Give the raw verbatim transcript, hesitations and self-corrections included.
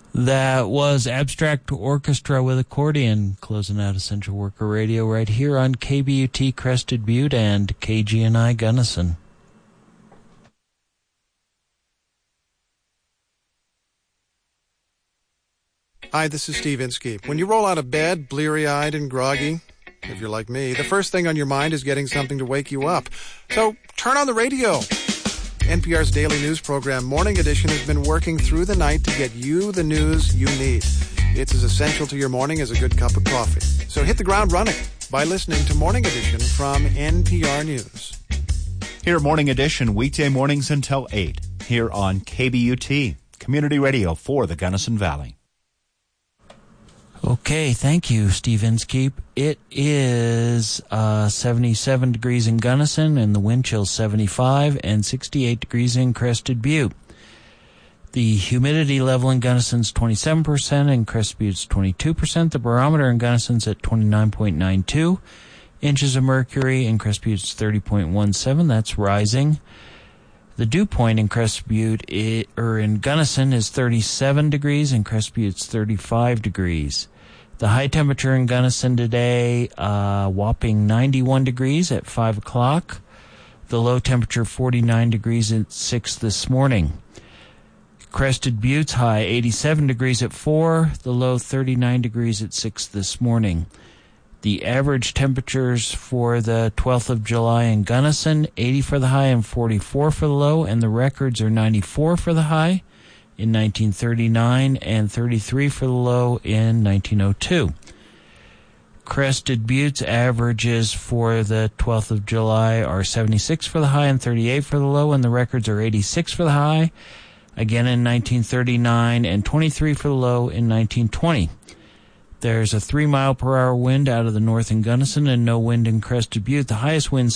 That was Abstract Orchestra with Accordion, closing out Essential Worker Radio right here on K B U T Crested Butte and K G N I Gunnison. Hi, this is Steve Inskeep. When you roll out of bed, bleary-eyed and groggy, if you're like me, the first thing on your mind is getting something to wake you up. So turn on the radio. N P R's daily news program, Morning Edition, has been working through the night to get you the news you need. It's as essential to your morning as a good cup of coffee. So hit the ground running by listening to Morning Edition from N P R News. Here, Morning Edition, weekday mornings until eight, here on K B U T, Community Radio for the Gunnison Valley. Okay, thank you, Steve Inskeep. It is uh, seventy-seven degrees in Gunnison, and the wind chill seventy-five, and sixty-eight degrees in Crested Butte. The humidity level in Gunnison's twenty-seven percent, and Crested Butte's twenty-two percent. The barometer in Gunnison's at twenty-nine point nine two inches of mercury, and Crested Butte's thirty point one seven. That's rising. The dew point in Crested Butte, it, or in Gunnison, is thirty-seven degrees, and Crested Butte's thirty-five degrees. The high temperature in Gunnison today, uh, whopping ninety-one degrees at five o'clock. The low temperature, forty-nine degrees at six this morning. Crested Butte's high, eighty-seven degrees at four. The low, thirty-nine degrees at six this morning. The average temperatures for the twelfth of July in Gunnison, eighty for the high and forty-four for the low, and the records are ninety-four for the high in nineteen thirty-nine and thirty-three for the low in nineteen oh two. Crested Butte's averages for the twelfth of July are seventy-six for the high and thirty-eight for the low, and the records are eighty-six for the high, again in nineteen thirty-nine, and twenty-three for the low in nineteen twenty. There's a three mile per hour wind out of the north in Gunnison and no wind in Crested Butte. The highest wind